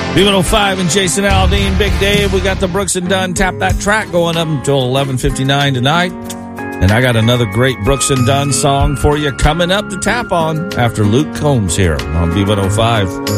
B105 and Jason Aldean, Big Dave. We got the Brooks and Dunn Tap That Track going up until 11:59 tonight. And I got another great Brooks and Dunn song for you coming up to tap on after Luke Combs here on B105.